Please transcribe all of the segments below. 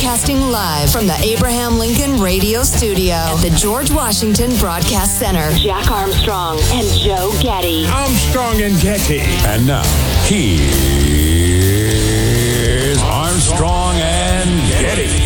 Broadcasting live from the Abraham Lincoln Radio Studio at the George Washington Broadcast Center. Jack Armstrong and Joe Getty. Armstrong and Getty. And now, here's Armstrong and Getty.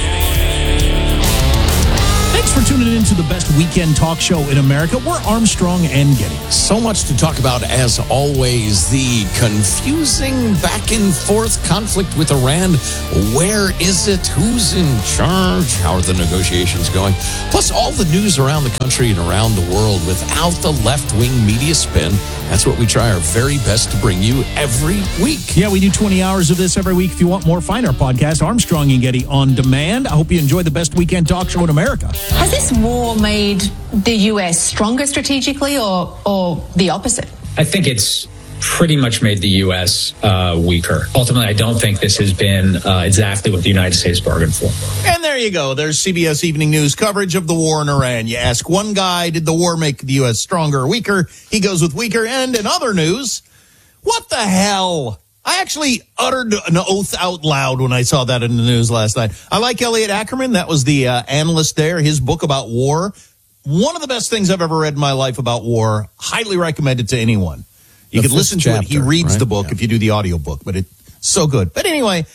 Thanks for tuning in to the best weekend talk show in America. We're Armstrong and Getty. So much to talk about, as always. The confusing back and forth conflict with Iran. Where is it? Who's in charge? How are the negotiations going? Plus, all the news around the country and around the world without the left-wing media spin. That's what we try our very best to bring you every week. Yeah, we do 20 hours of this every week. If you want more, find our podcast, Armstrong and Getty On Demand. I hope you enjoy the best weekend talk show in America. Has this war made the U.S. stronger strategically or the opposite? I think it's pretty much made the U.S. weaker. Ultimately, I don't think this has been exactly what the United States bargained for. And there you go. There's CBS Evening News coverage of the war in Iran. You ask one guy, did the war make the U.S. stronger or weaker? He goes with weaker. And in other news, what the hell? I actually uttered an oath out loud when I saw that in the news last night. I like Elliot Ackerman. That was the analyst there. His book about war. One of the best things I've ever read in my life about war. Highly recommend it to anyone. You could listen to it. He reads the book if you do the audio book, but it's so good. But anyway,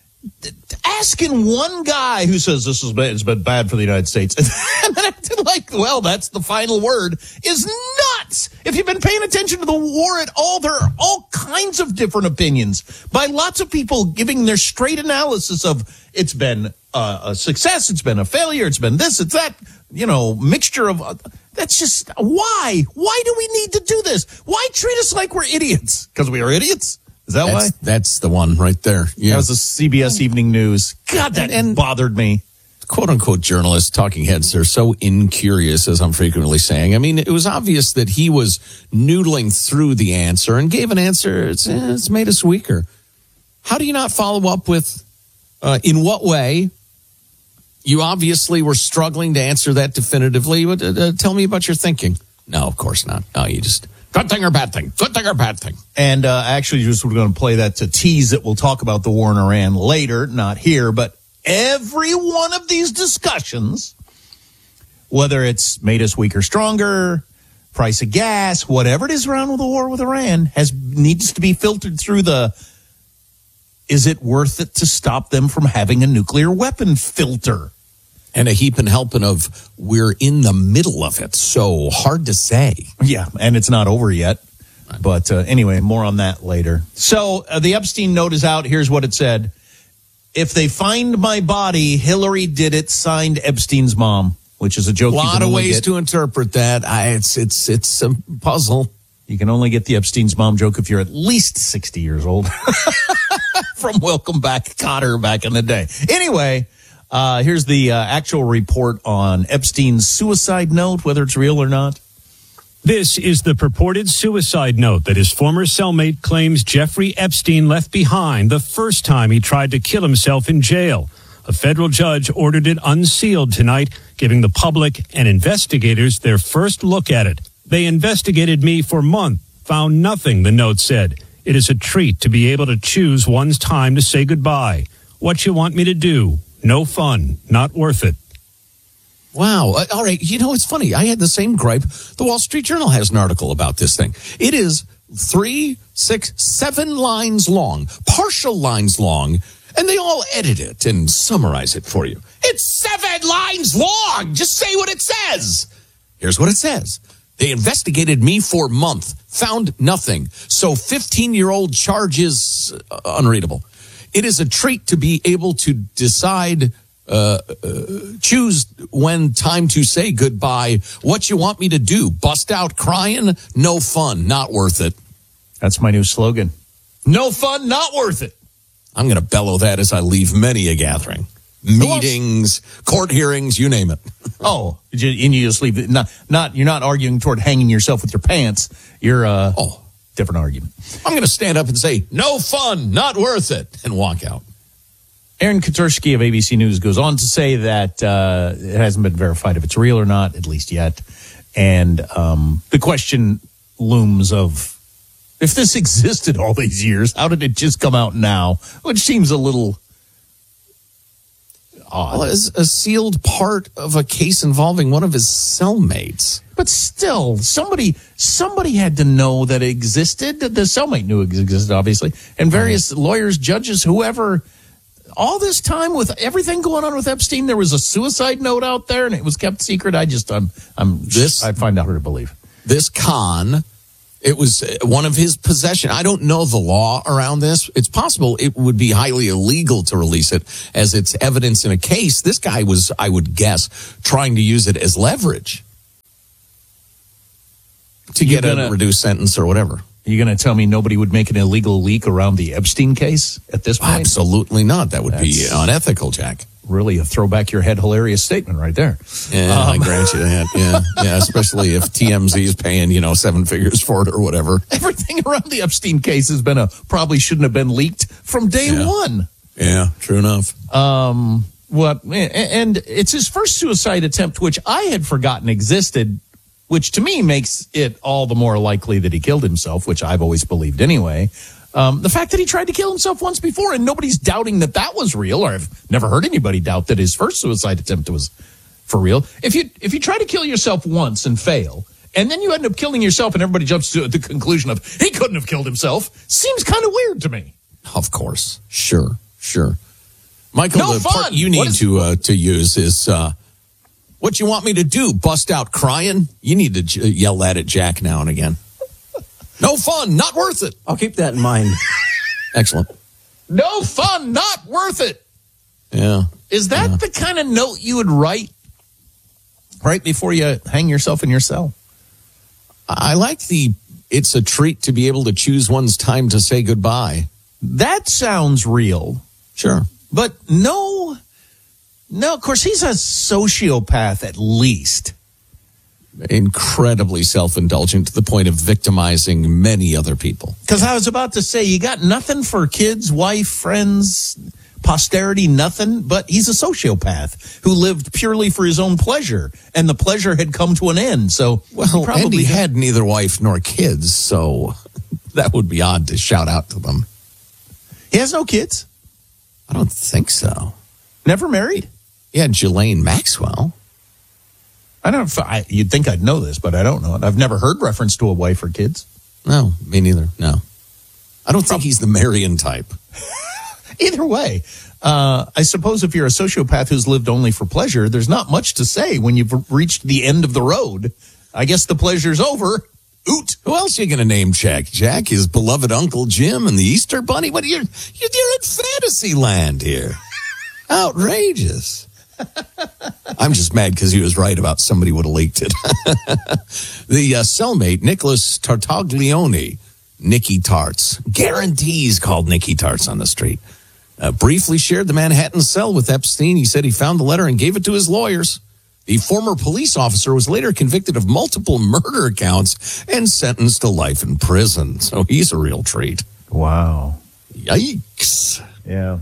asking one guy who says this has been, it's been bad for the United States, and then like, well, that's the final word, is nuts. If you've been paying attention to the war at all, there are all kinds of different opinions by lots of people giving their straight analysis of it's been a success, it's been a failure, it's been this, it's that, mixture of... That's just, why? Why do we need to do this? Why treat us like we're idiots? Because we are idiots? Is that why? That's the one right there. Yeah. That was the CBS Evening News. God, that bothered me. Quote-unquote journalists, talking heads, they're so incurious, as I'm frequently saying. I mean, it was obvious that he was noodling through the answer and gave an answer. It's made us weaker. How do you not follow up with, in what way? You obviously were struggling to answer that definitively. Tell me about your thinking. No, of course not. No, you just, good thing or bad thing? Good thing or bad thing? And actually, just we're going to play that to tease that we'll talk about the war in Iran later, not here. But every one of these discussions, whether it's made us weaker, stronger, price of gas, whatever it is around with the war with Iran, needs to be filtered through is it worth it to stop them from having a nuclear weapon filter? And a heap and helping of we're in the middle of it. So hard to say. Yeah, and it's not over yet. But anyway, more on that later. So the Epstein note is out. Here's what it said. If they find my body, Hillary did it, signed Epstein's mom, which is a joke. A lot of ways to interpret that. It's a puzzle. You can only get the Epstein's mom joke if you're at least 60 years old. From Welcome Back, Kotter back in the day. Anyway, here's the actual report on Epstein's suicide note, whether it's real or not. This is the purported suicide note that his former cellmate claims Jeffrey Epstein left behind the first time he tried to kill himself in jail. A federal judge ordered it unsealed tonight, giving the public and investigators their first look at it. They investigated me for months, found nothing, the note said. It is a treat to be able to choose one's time to say goodbye. What you want me to do? No fun. Not worth it. Wow. All right. It's funny. I had the same gripe. The Wall Street Journal has an article about this thing. It is 3, 6, 7 lines long, partial lines long, and they all edit it and summarize it for you. It's 7 lines long. Just say what it says. Here's what it says. They investigated me for a month, found nothing. So 15-year-old charge is unreadable. It is a treat to be able to decide, choose when time to say goodbye. What you want me to do? Bust out crying? No fun, not worth it. That's my new slogan. No fun, not worth it. I'm going to bellow that as I leave many a gathering. Meetings, court hearings, you name it. Oh, and you just leave it. You're not arguing toward hanging yourself with your pants. You're different argument. I'm going to stand up and say, no fun, not worth it, and walk out. Aaron Katursky of ABC News goes on to say that it hasn't been verified if it's real or not, at least yet. And the question looms of, if this existed all these years, how did it just come out now? Which seems a little odd. Well, it's a sealed part of a case involving one of his cellmates. But still, somebody had to know that it existed. The cellmate knew it existed, obviously. And various lawyers, judges, whoever. All this time with everything going on with Epstein, there was a suicide note out there and it was kept secret. I find it hard to believe. This con, it was one of his possession. I don't know the law around this. It's possible it would be highly illegal to release it as it's evidence in a case. This guy was, I would guess, trying to use it as leverage to get a reduced sentence or whatever. Are you going to tell me nobody would make an illegal leak around the Epstein case at this point? Absolutely not. That would be unethical, Jack. Really a throw back your head hilarious statement right there. Yeah, I grant you that. Yeah, especially if TMZ is paying, 7 figures for it or whatever. Everything around the Epstein case has been probably shouldn't have been leaked from day one. Yeah, true enough. And it's his first suicide attempt, which I had forgotten existed, which to me makes it all the more likely that he killed himself, which I've always believed anyway. The fact that he tried to kill himself once before and nobody's doubting that was real, or I've never heard anybody doubt that his first suicide attempt was for real. If you try to kill yourself once and fail, and then you end up killing yourself and everybody jumps to the conclusion of he couldn't have killed himself, seems kind of weird to me. Of course. Sure. Michael, no the fun. part you need to use is... what you want me to do? Bust out crying? You need to yell that at Jack now and again. No fun, not worth it. I'll keep that in mind. Excellent. No fun, not worth it. Yeah. Is that the kind of note you would write right before you hang yourself in your cell? I like it's a treat to be able to choose one's time to say goodbye. That sounds real. Sure. But no, of course, he's a sociopath at least. Incredibly self-indulgent to the point of victimizing many other people. Because I was about to say, you got nothing for kids, wife, friends, posterity, nothing. But he's a sociopath who lived purely for his own pleasure. And the pleasure had come to an end. So, he had neither wife nor kids. So that would be odd to shout out to them. He has no kids? I don't think so. Never married? Yeah, Ghislaine Maxwell. You'd think I'd know this, but I don't know it. I've never heard reference to a wife or kids. No, me neither. No. I don't think he's the Marion type. Either way, I suppose if you're a sociopath who's lived only for pleasure, there's not much to say when you've reached the end of the road. I guess the pleasure's over. Oot. Who else are you going to name check? Jack, his beloved Uncle Jim and the Easter Bunny? What you're in fantasy land here. Outrageous. I'm just mad because he was right about somebody would have leaked it. The cellmate, Nicholas Tartaglione, Nicky Tarts, guarantees called Nicky Tarts on the street, briefly shared the Manhattan cell with Epstein. He said he found the letter and gave it to his lawyers. The former police officer was later convicted of multiple murder counts and sentenced to life in prison. So he's a real treat. Wow. Yikes. Yeah.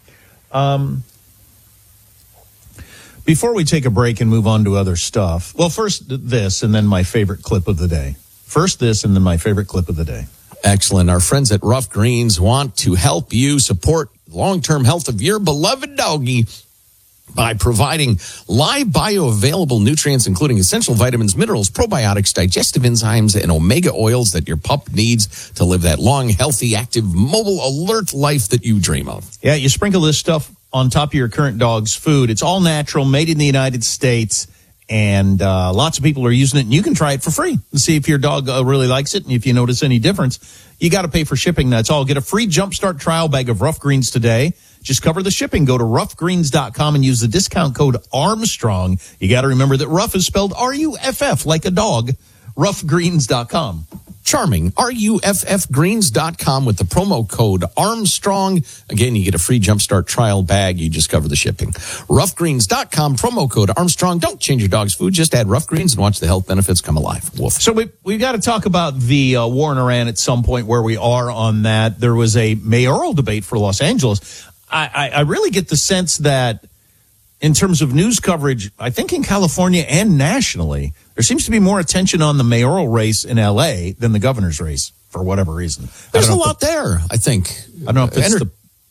Before we take a break and move on to other stuff, well, first this and then my favorite clip of the day. First this and then my favorite clip of the day. Excellent. Our friends at Rough Greens want to help you support long-term health of your beloved doggy by providing live bioavailable nutrients, including essential vitamins, minerals, probiotics, digestive enzymes, and omega oils that your pup needs to live that long, healthy, active, mobile, alert life that you dream of. Yeah, you sprinkle this stuff on top of your current dog's food. It's all natural, made in the United States, and lots of people are using it, and you can try it for free and see if your dog really likes it, and if you notice any difference. You got to pay for shipping, that's all. Get a free Jumpstart trial bag of Rough Greens today. Just cover the shipping. Go to roughgreens.com and use the discount code Armstrong. You got to remember that rough is spelled R-U-F-F, like a dog. Roughgreens.com. Charming. RUFFgreens.com with the promo code Armstrong. Again, you get a free Jumpstart trial bag. You just cover the shipping. Roughgreens.com, promo code Armstrong. Don't change your dog's food. Just add Rough Greens and watch the health benefits come alive. Woof. So we've got to talk about the war in Iran at some point, where we are on that. There was a mayoral debate for Los Angeles. I really get the sense that in terms of news coverage, I think in California and nationally, there seems to be more attention on the mayoral race in L.A. than the governor's race for whatever reason. There's a lot there, I think. I don't know if it's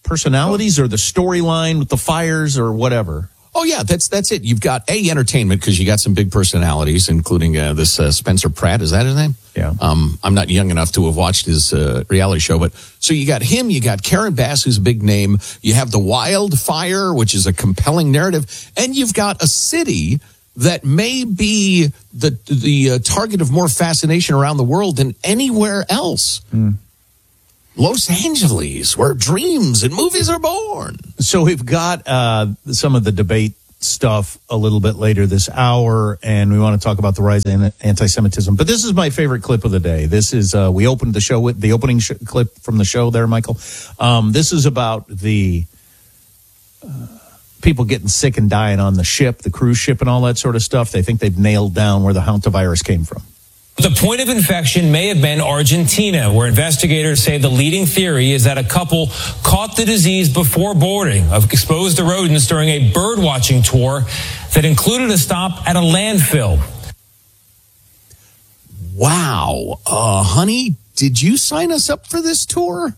personalities or the storyline with the fires or whatever? Oh, yeah, that's it. You've got entertainment because you got some big personalities, including this Spencer Pratt. Is that his name? Yeah. I'm not young enough to have watched his reality show, but so you got him, you got Karen Bass, who's a big name. You have the Wildfire, which is a compelling narrative, and you've got a city that may be the target of more fascination around the world than anywhere else. Los Angeles, where dreams and movies are born. So we've got some of the debate stuff a little bit later this hour, and we want to talk about the rise in anti-Semitism. But this is my favorite clip of the day. This is, we opened the show with the opening clip from the show there, Michael. This is about the people getting sick and dying on the ship, the cruise ship and all that sort of stuff. They think they've nailed down where the hantavirus came from. The point of infection may have been Argentina, where investigators say the leading theory is that a couple caught the disease before boarding, exposed to rodents during a bird watching tour that included a stop at a landfill. Wow. Honey, did you sign us up for this tour?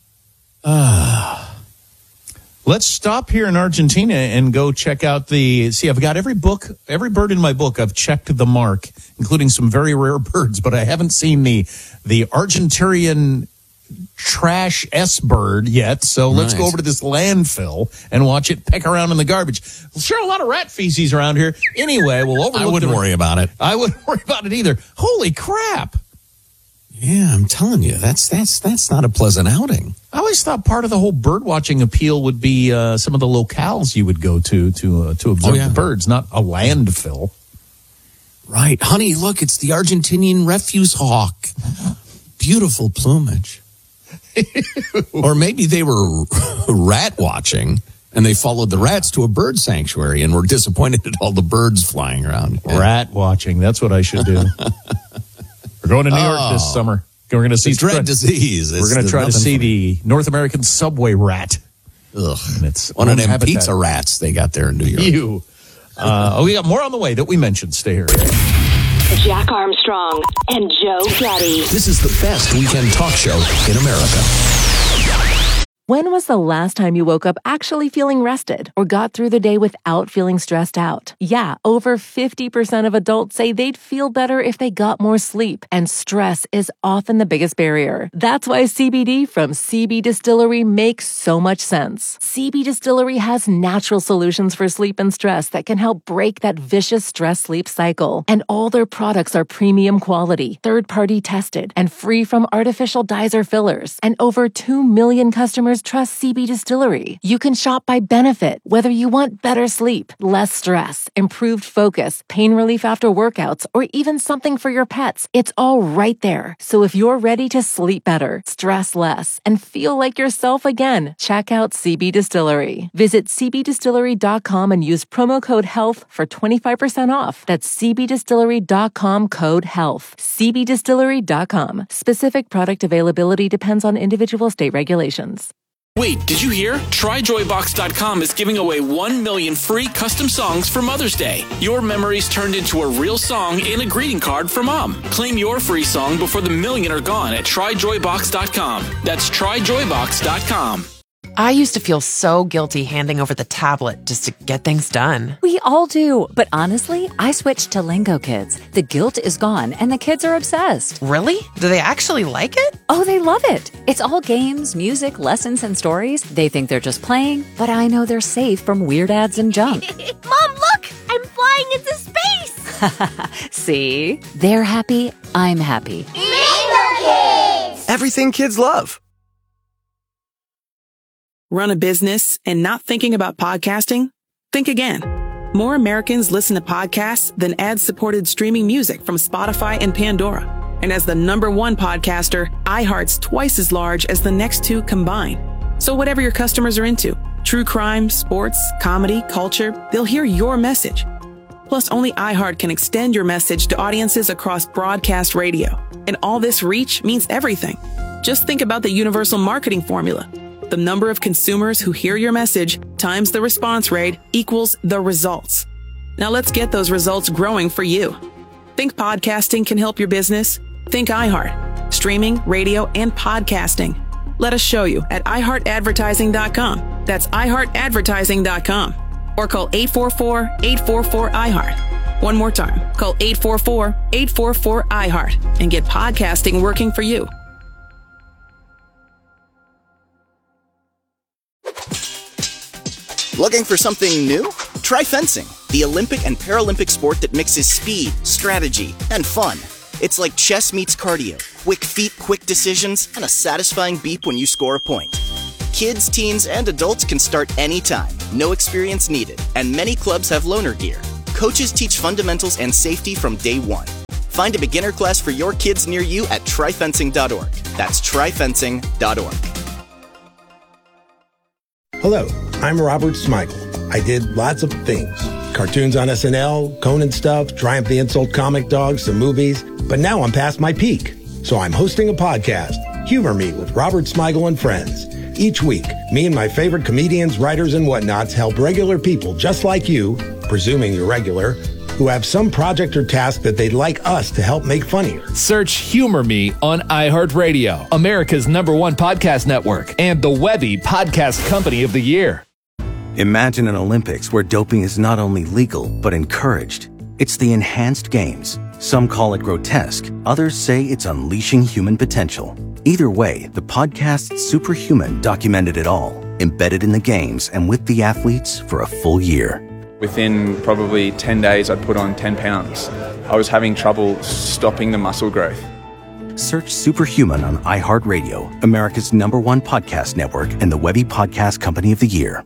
Let's stop here in Argentina and go check out see, I've got every bird in my book. I've checked the mark, including some very rare birds, but I haven't seen the Argentinian trash S-bird yet. So let's go over to this landfill and watch it peck around in the garbage. Sure, a lot of rat feces around here. Anyway, we'll overlook I wouldn't worry about it. I wouldn't worry about it either. Holy crap. Yeah, I'm telling you, that's not a pleasant outing. I always thought part of the whole bird watching appeal would be some of the locales you would go to observe the birds, not a landfill. Right. Honey, look, it's the Argentinian refuse hawk. Beautiful plumage. Or maybe they were rat watching and they followed the rats to a bird sanctuary and were disappointed at all the birds flying around. Yeah. Rat watching, that's what I should do. We're going to New York this summer. We're going to see dread disease. We're going to try to see the North American subway rat. Ugh. And it's one of them pizza rats they got there in New York. We got more on the way that we mentioned. Stay here. Jack Armstrong and Joe Getty. This is the best weekend talk show in America. When was the last time you woke up actually feeling rested or got through the day without feeling stressed out? Yeah, over 50% of adults say they'd feel better if they got more sleep, and stress is often the biggest barrier. That's why CBD from CB Distillery makes so much sense. CB Distillery has natural solutions for sleep and stress that can help break that vicious stress-sleep cycle. And all their products are premium quality, third-party tested, and free from artificial dyes or fillers. And over 2 million customers trust CB Distillery. You can shop by benefit, whether you want better sleep, less stress, improved focus, pain relief after workouts, or even something for your pets. It's all right there. So if you're ready to sleep better, stress less, and feel like yourself again, check out CB Distillery. Visit cbdistillery.com and use promo code HEALTH for 25% off. That's cbdistillery.com, code HEALTH. cbdistillery.com. Specific product availability depends on individual state regulations. Wait, did you hear? TryJoyBox.com is giving away 1 million free custom songs for Mother's Day. Your memories turned into a real song in a greeting card for Mom. Claim your free song before the million are gone at TryJoyBox.com. That's TryJoyBox.com. I used to feel so guilty handing over the tablet just to get things done. We all do. But honestly, I switched to Lingo Kids. The guilt is gone and the kids are obsessed. Really? Do they actually like it? Oh, they love it. It's all games, music, lessons, and stories. They think they're just playing, but I know they're safe from weird ads and junk. Mom, look! I'm flying into space! See? They're happy. I'm happy. Lingo Kids! Everything kids love. Run a business and not thinking about podcasting? Think again. More Americans listen to podcasts than ad-supported streaming music from Spotify and Pandora. And as the #1 podcaster, iHeart's twice as large as the next two combined. So whatever your customers are into, true crime, sports, comedy, culture, they'll hear your message. Plus, only iHeart can extend your message to audiences across broadcast radio. And all this reach means everything. Just think about the universal marketing formula. The number of consumers who hear your message times the response rate equals the results. Now let's get those results growing for you. Think podcasting can help your business? Think iHeart. Streaming, radio, and podcasting. Let us show you at iHeartAdvertising.com. That's iHeartAdvertising.com. Or call 844-844-iHeart. One more time. Call 844-844-iHeart and get podcasting working for you. Looking for something new? Try fencing, the Olympic and Paralympic sport that mixes speed, strategy, and fun. It's like chess meets cardio. Quick feet, quick decisions, and a satisfying beep when you score a point. Kids, teens, and adults can start anytime. No experience needed. And many clubs have loaner gear. Coaches teach fundamentals and safety from day one. Find a beginner class for your kids near you at tryfencing.org. That's tryfencing.org. Hello, I'm Robert Smigel. I did lots of things. Cartoons on SNL, Conan stuff, Triumph the Insult comic dogs, some movies. But now I'm past my peak. So I'm hosting a podcast, Humor Me with Robert Smigel and Friends. Each week, me and my favorite comedians, writers, and whatnots help regular people just like you, presuming you're regular, who have some project or task that they'd like us to help make funnier. Search Humor Me on iHeartRadio, America's #1 podcast network, and the Webby Podcast Company of the Year. Imagine an Olympics where doping is not only legal, but encouraged. It's the Enhanced Games. Some call it grotesque. Others say it's unleashing human potential. Either way, the podcast Superhuman documented it all, embedded in the games and with the athletes for a full year. Within probably 10 days, I'd put on 10 pounds. I was having trouble stopping the muscle growth. Search Superhuman on iHeartRadio, America's #1 podcast network, and the Webby Podcast Company of the Year.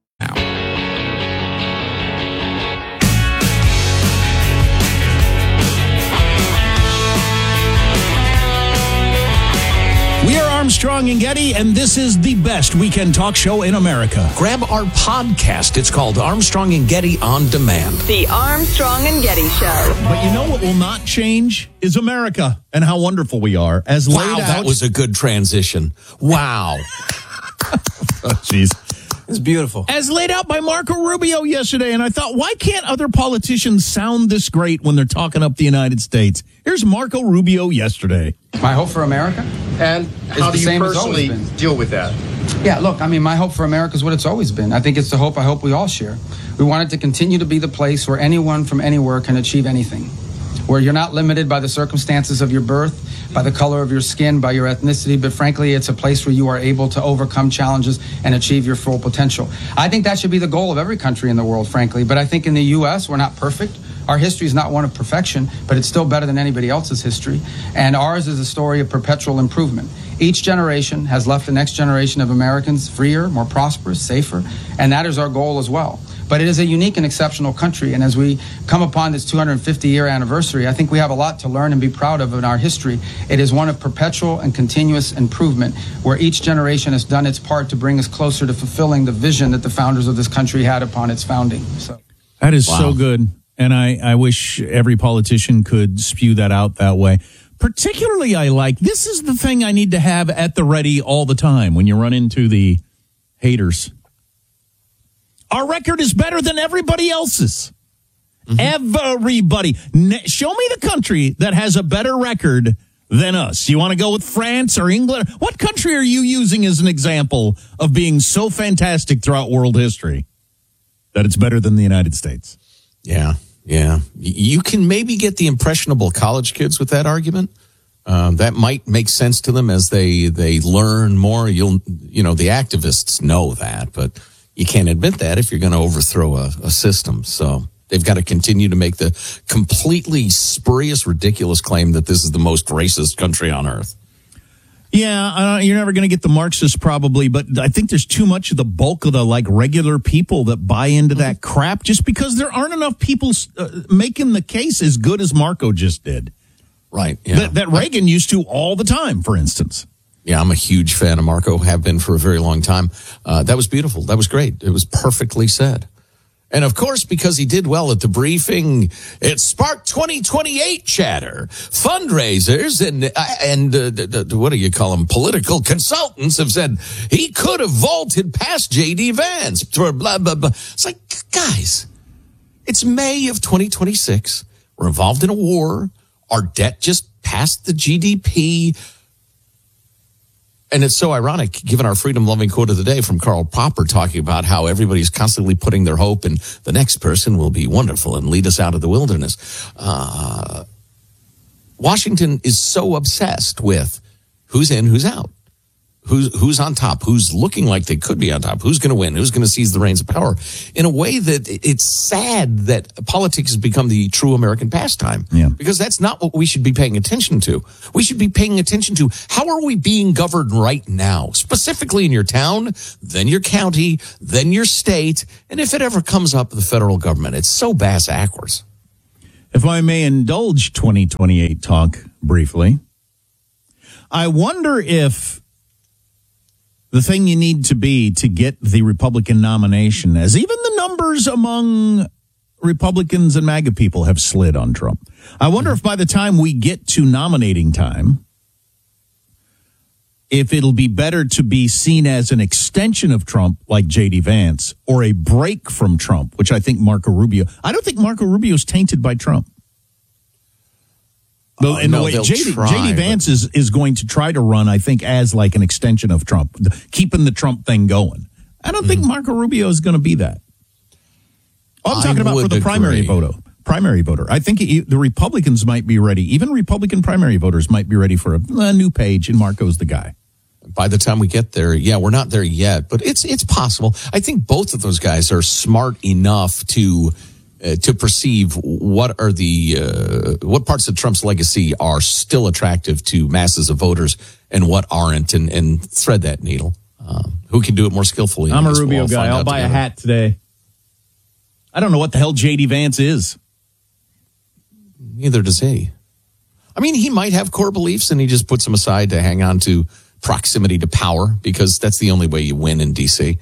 We are Armstrong and Getty, and this is the best weekend talk show in America. Grab our podcast. It's called Armstrong and Getty On Demand. The Armstrong and Getty Show. But you know what will not change is America and how wonderful we are. As laid out, that was a good transition. Wow. Oh, jeez. It's beautiful. As laid out by Marco Rubio yesterday, and I thought, why can't other politicians sound this great when they're talking up the United States? Here's Marco Rubio yesterday. My hope for America? And how do you personally deal with that? Yeah, look, I mean, my hope for America is what it's always been. I think it's the hope I hope we all share. We want it to continue to be the place where anyone from anywhere can achieve anything, where you're not limited by the circumstances of your birth, by the color of your skin, by your ethnicity, but frankly, it's a place where you are able to overcome challenges and achieve your full potential. I think that should be the goal of every country in the world, frankly, but I think in the U.S., we're not perfect. Our history is not one of perfection, but it's still better than anybody else's history. And ours is a story of perpetual improvement. Each generation has left the next generation of Americans freer, more prosperous, safer, and that is our goal as well. But it is a unique and exceptional country, and as we come upon this 250-year anniversary, I think we have a lot to learn and be proud of in our history. It is one of perpetual and continuous improvement, where each generation has done its part to bring us closer to fulfilling the vision that the founders of this country had upon its founding. So that is so good. And I wish every politician could spew that out that way. Particularly, I like, this is the thing I need to have at the ready all the time when you run into the haters. Our record is better than everybody else's. Mm-hmm. Everybody. Show me the country that has a better record than us. You want to go with France or England? What country are you using as an example of being so fantastic throughout world history that it's better than the United States? Yeah. You can maybe get the impressionable college kids with that argument. That might make sense to them as they learn more. The activists know that, but you can't admit that if you're going to overthrow a system. So they've got to continue to make the completely spurious, ridiculous claim that this is the most racist country on earth. Yeah, you're never going to get the Marxists probably, but I think there's too much of the bulk of the regular people that buy into that crap just because there aren't enough people making the case as good as Marco just did. Right. Yeah. That Reagan used to all the time, for instance. Yeah, I'm a huge fan of Marco, have been for a very long time. That was beautiful. That was great. It was perfectly said. And of course, because he did well at the briefing, it sparked 2028 chatter. Fundraisers and what do you call them? Political consultants have said he could have vaulted past J.D. Vance for blah, blah, blah. It's like, guys, it's May of 2026. We're involved in a war. Our debt just passed the GDP. And it's so ironic, given our freedom-loving quote of the day from Karl Popper, talking about how everybody's constantly putting their hope in the next person will be wonderful and lead us out of the wilderness. Washington is so obsessed with who's in, who's out, who's on top, who's looking like they could be on top, who's going to win, who's going to seize the reins of power, in a way that it's sad that politics has become the true American pastime. Yeah. Because that's not what we should be paying attention to. We should be paying attention to how are we being governed right now, specifically in your town, then your county, then your state, and if it ever comes up, the federal government. It's so bass-backwards. If I may indulge 2028 talk briefly, I wonder if the thing you need to be to get the Republican nomination, as even the numbers among Republicans and MAGA people have slid on Trump. I wonder if by the time we get to nominating time, if it'll be better to be seen as an extension of Trump like J.D. Vance or a break from Trump, which I think Marco Rubio. I don't think Marco Rubio is tainted by Trump. But in the way J.D. Vance is going to try to run, I think, as like an extension of Trump, keeping the Trump thing going. I don't think Marco Rubio is going to be that. I'm talking about for the primary voter. I think the Republicans might be ready. Even Republican primary voters might be ready for a new page, and Marco's the guy. By the time we get there, yeah, we're not there yet, but it's possible. I think both of those guys are smart enough to perceive what are what parts of Trump's legacy are still attractive to masses of voters and what aren't, and thread that needle. Who can do it more skillfully? I'm a Rubio guy. I'll buy a hat today. I don't know what the hell J.D. Vance is. Neither does he. I mean, he might have core beliefs, and he just puts them aside to hang on to proximity to power, because that's the only way you win in D.C.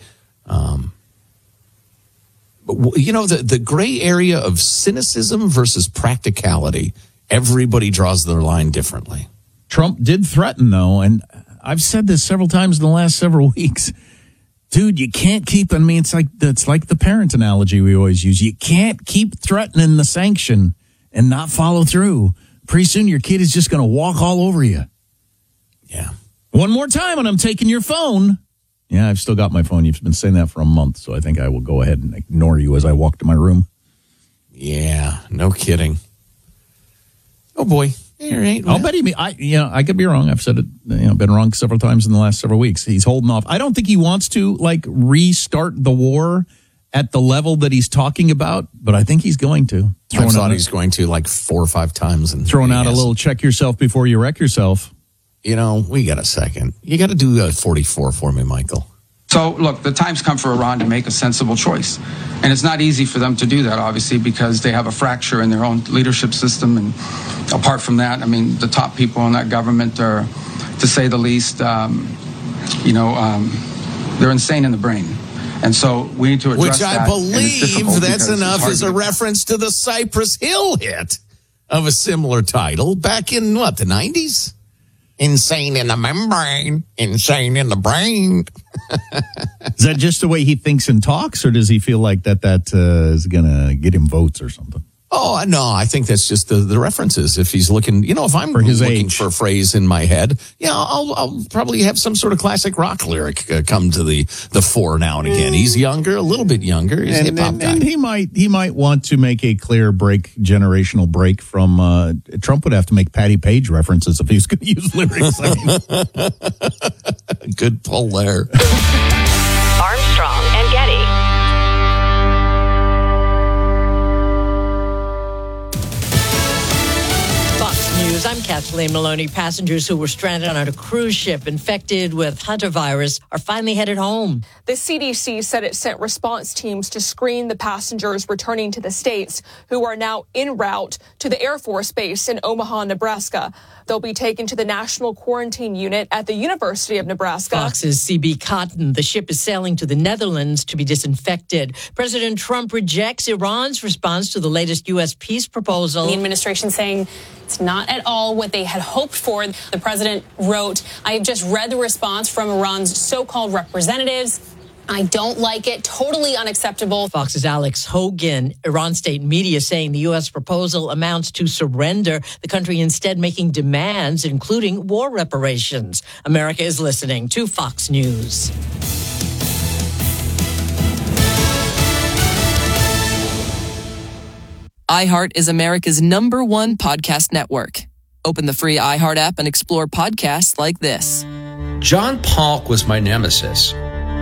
But, you know, the gray area of cynicism versus practicality, everybody draws their line differently. Trump did threaten, though, and I've said this several times in the last several weeks. Dude, you can't keep, I mean, it's like the parent analogy we always use. You can't keep threatening the sanction and not follow through. Pretty soon your kid is just going to walk all over you. Yeah. One more time and I'm taking your phone. Yeah, I've still got my phone. You've been saying that for a month, so I think I will go ahead and ignore you as I walk to my room. Yeah, no kidding. Oh, boy. All right. I'll bet I could be wrong. I've said it, been wrong several times in the last several weeks. He's holding off. I don't think he wants to, restart the war at the level that he's talking about, but I think he's going to. I thought he's going to 4 or 5 times. And throwing out a little check yourself before you wreck yourself. You know, we got a second. You got to do 44 for me, Michael. So, look, the time's come for Iran to make a sensible choice. And it's not easy for them to do that, obviously, because they have a fracture in their own leadership system. And apart from that, I mean, the top people in that government are, to say the least, they're insane in the brain. And so we need to address that. Which I believe that's enough as a reference to the Cypress Hill hit of a similar title back in, the 90s? Insane in the membrane, insane in the brain. Is that just the way he thinks and talks, or does he feel like that is going to get him votes or something? Oh, no, I think that's just the references. If he's looking, if I'm looking for a phrase in my head, I'll probably have some sort of classic rock lyric come to the fore now and again. He's younger, a little bit younger. He's a hip-hop guy. And he might want to make a clear generational break from, Trump would have to make Patty Page references if he was going to use lyrics. Good pull there. Armstrong and Getty. News. I'm Kathleen Maloney. Passengers who were stranded on a cruise ship infected with hantavirus are finally headed home. The CDC said it sent response teams to screen the passengers returning to the States who are now en route to the Air Force Base in Omaha, Nebraska. They'll be taken to the National Quarantine Unit at the University of Nebraska. Fox's CB Cotton. The ship is sailing to the Netherlands to be disinfected. President Trump rejects Iran's response to the latest U.S. peace proposal. The administration saying it's not at all what they had hoped for. The president wrote, "I have just read the response from Iran's so-called representatives. I don't like it. Totally unacceptable. Fox's Alex Hogan. Iran state media saying the U.S. proposal amounts to surrender, the country instead making demands, including war reparations. America is listening to Fox News. iHeart is America's #1 podcast network. Open the free iHeart app and explore podcasts like this. John Polk was my nemesis.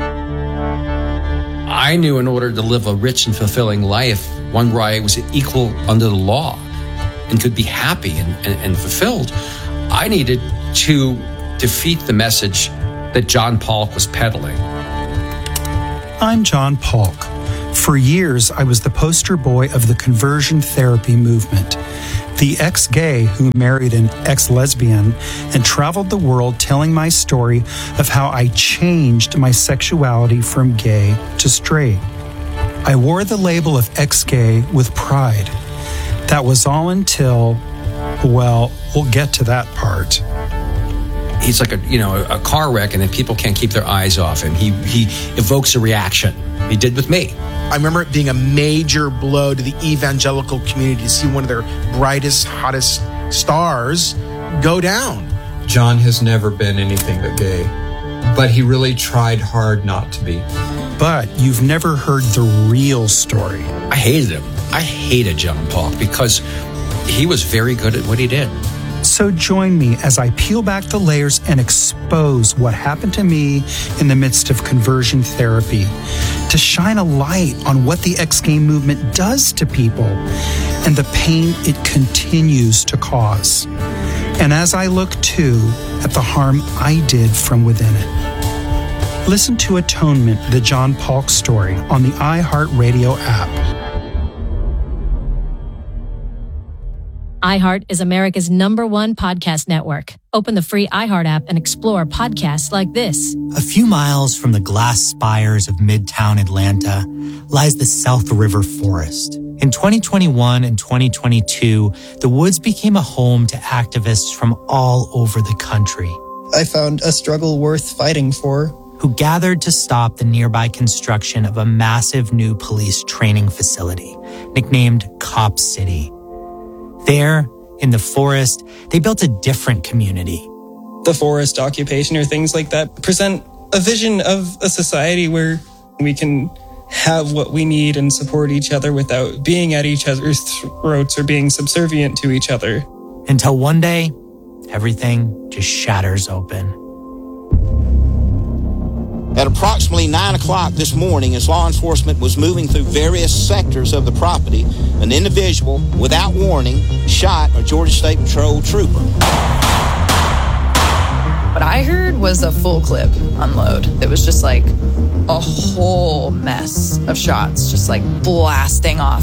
I knew in order to live a rich and fulfilling life, one where I was equal under the law and could be happy and fulfilled, I needed to defeat the message that John Polk was peddling. I'm John Polk. For years, I was the poster boy of the conversion therapy movement, the ex-gay who married an ex-lesbian and traveled the world telling my story of how I changed my sexuality from gay to straight. I wore the label of ex-gay with pride. That was all until, well, we'll get to that part. He's like a car wreck, and then people can't keep their eyes off him. He evokes a reaction. He did with me. I remember it being a major blow to the evangelical community to see one of their brightest, hottest stars go down. John has never been anything but gay, but he really tried hard not to be. But you've never heard the real story. I hated him. I hated John Polk because he was very good at what he did. So join me as I peel back the layers and expose what happened to me in the midst of conversion therapy, to shine a light on what the ex-gay movement does to people and the pain it continues to cause. And as I look too at the harm I did from within it. Listen to Atonement, the John Polk story on the iHeartRadio app. iHeart is America's #1 podcast network. Open the free iHeart app and explore podcasts like this. A few miles from the glass spires of Midtown Atlanta lies the South River Forest. In 2021 and 2022, the woods became a home to activists from all over the country. I found a struggle worth fighting for. Who gathered to stop the nearby construction of a massive new police training facility, nicknamed Cop City. There, in the forest, they built a different community. The forest occupation or things like that present a vision of a society where we can have what we need and support each other without being at each other's throats or being subservient to each other. Until one day, everything just shatters open. At approximately 9 o'clock this morning, as law enforcement was moving through various sectors of the property, an individual, without warning, shot a Georgia State Patrol trooper. What I heard was a full clip unload. It was just like a whole mess of shots, just like blasting off.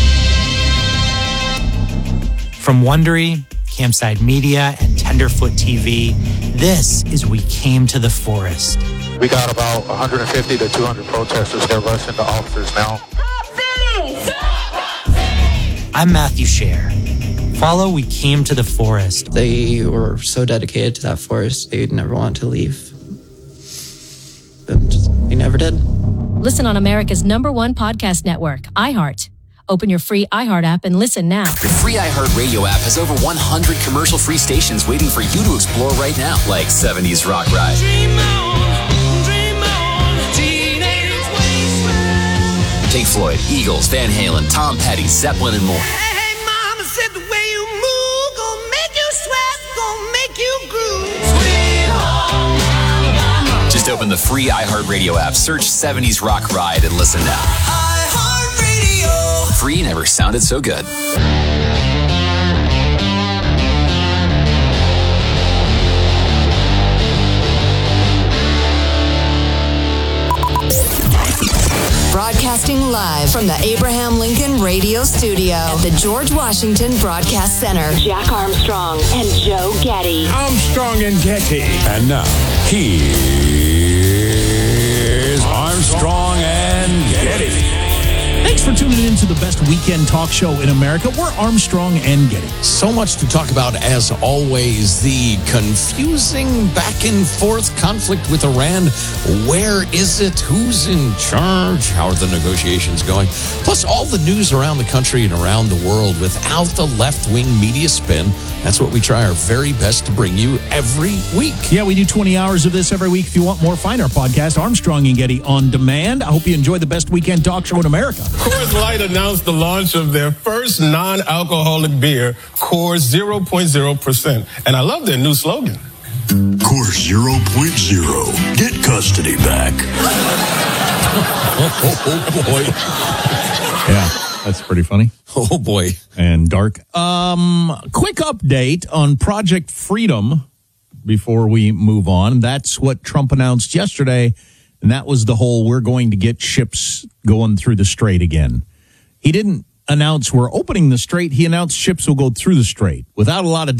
From Wondery, Campside Media, and Tenderfoot TV, this is We Came to the Forest. We got about 150 to 200 protesters that rush into officers now. I'm Matthew Scher. Follow We Came to the Forest. They were so dedicated to that forest, they'd never want to leave. They never did. Listen on America's #1 podcast network, iHeart. Open your free iHeart app and listen now. The free iHeart Radio app has over 100 commercial-free stations waiting for you to explore right now, like 70s Rock Ride. Dream on, teenage wasteland. Pink Floyd, Eagles, Van Halen, Tom Petty, Zeppelin, and more. Hey, mama said the way you move, gonna make you sweat, gonna make you groove. Sweet home Alabama. Just open the free iHeart Radio app, search 70s Rock Ride, and listen now. Free never sounded so good. Broadcasting live from the Abraham Lincoln Radio Studio at the George Washington Broadcast Center. Jack Armstrong and Joe Getty. Armstrong and Getty. And now, here's Armstrong and Getty. Thanks for tuning in to the best weekend talk show in America. We're Armstrong and Getty. So much to talk about, as always. The confusing back and forth conflict with Iran. Where is it? Who's in charge? How are the negotiations going? Plus, all the news around the country and around the world without the left-wing media spin. That's what we try our very best to bring you every week. Yeah, we do 20 hours of this every week. If you want more, find our podcast, Armstrong and Getty On Demand. I hope you enjoy the best weekend talk show in America. Coors Light announced the launch of their first non-alcoholic beer, Coors 0.0%. And I love their new slogan. Coors 0.0. Get custody back. Oh, boy. Yeah, that's pretty funny. Oh, boy. And dark. Quick update on Project Freedom before we move on. That's what Trump announced yesterday, and that was the whole we're going to get ships going through the strait again. He didn't announce we're opening the strait. He announced ships will go through the strait without a lot of